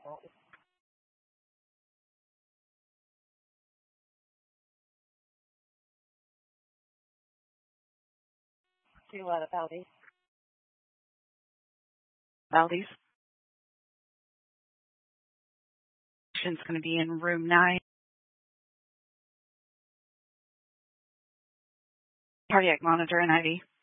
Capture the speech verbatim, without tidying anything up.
Do what about these? Valdez. Patient's going to be in room nine. Cardiac monitor and I V.